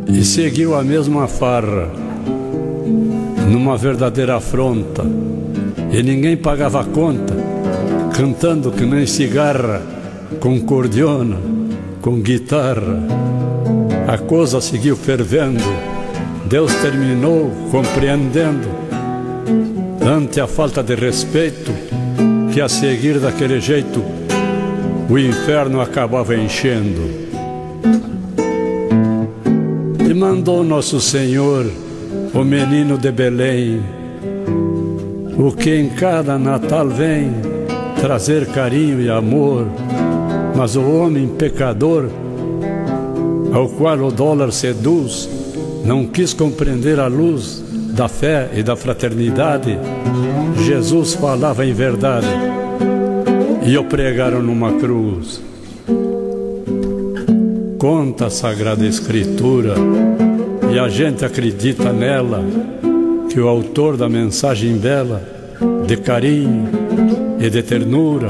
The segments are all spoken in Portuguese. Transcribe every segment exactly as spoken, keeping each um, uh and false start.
e seguiu a mesma farra, numa verdadeira afronta, e ninguém pagava a conta, cantando que nem cigarra, com cordiona, com guitarra. A coisa seguiu fervendo, Deus terminou compreendendo, ante a falta de respeito, que a seguir daquele jeito o inferno acabava enchendo. E mandou Nosso Senhor o menino de Belém, o que em cada Natal vem trazer carinho e amor. Mas o homem pecador, ao qual o dólar seduz, não quis compreender a luz da fé e da fraternidade. Jesus falava em verdade e o pregaram numa cruz. Conta a Sagrada Escritura, e a gente acredita nela, que o autor da mensagem bela, de carinho e de ternura,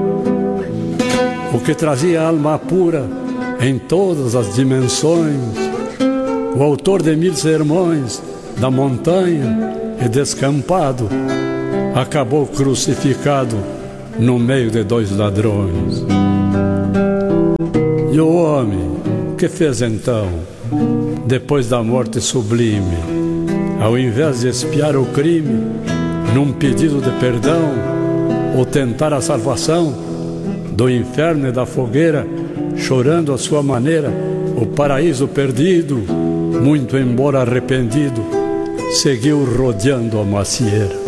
o que trazia a alma pura em todas as dimensões, o autor de mil sermões da montanha e descampado, acabou crucificado no meio de dois ladrões. E o homem, que fez então, depois da morte sublime? Ao invés de expiar o crime num pedido de perdão, ou tentar a salvação do inferno e da fogueira, chorando à sua maneira o paraíso perdido, muito embora arrependido, seguiu rodeando a macieira.